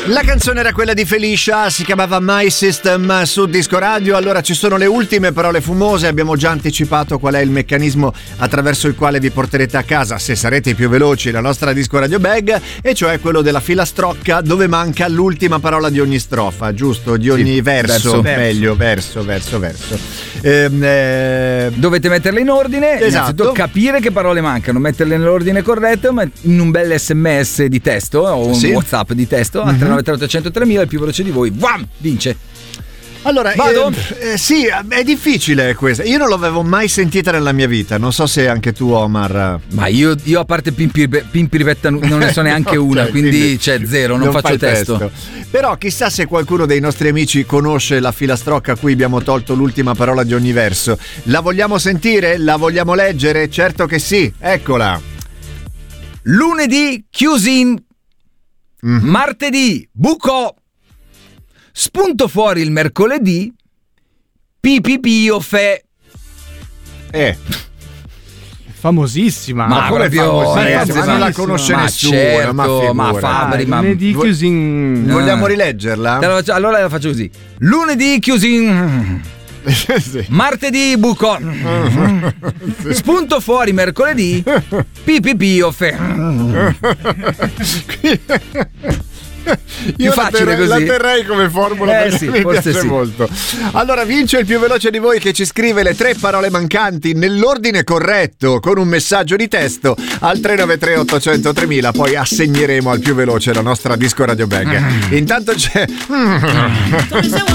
La canzone era quella di Felicia, si chiamava My System su Disco Radio. Allora ci sono le ultime parole fumose, abbiamo già anticipato qual è il meccanismo attraverso il quale vi porterete a casa, se sarete i più veloci, la nostra Disco Radio Bag, e cioè quello della filastrocca dove manca l'ultima parola di ogni strofa, giusto? Di ogni verso. Meglio, verso. Dovete metterle in ordine, innanzitutto capire che parole mancano, metterle nell'ordine corretto, ma in un bel SMS di testo o un WhatsApp di testo al 393 3000, il più veloce di voi vince. Allora, vado? Sì, è difficile questa. Io non l'avevo mai sentita nella mia vita. Non so se anche tu, Omar. Ma io a parte Pimpirivetta non ne so neanche una, quindi c'è zero, non faccio testo. Però chissà se qualcuno dei nostri amici conosce la filastrocca a cui abbiamo tolto l'ultima parola di ogni verso. La vogliamo sentire? La vogliamo leggere? Certo che sì, eccola. Lunedì chiusi. Martedì buco. Spunto fuori il mercoledì. Pipipio fe. Famosissima. Ma proprio famosissima, non la conosce nessuno. Certo, ma Fabri, ma lunedì chiusi. Vogliamo rileggerla? Allora la faccio così. Lunedì chiusi. Sì. Martedì buco. Spunto fuori mercoledì. Pipipio fe. Io facile così. La terrei come formula perché sì, mi piace molto. Allora vince il più veloce di voi che ci scrive le 3 parole mancanti nell'ordine corretto con un messaggio di testo al 393 800 3000. Poi assegneremo al più veloce la nostra Disco Radio Bag. Intanto c'è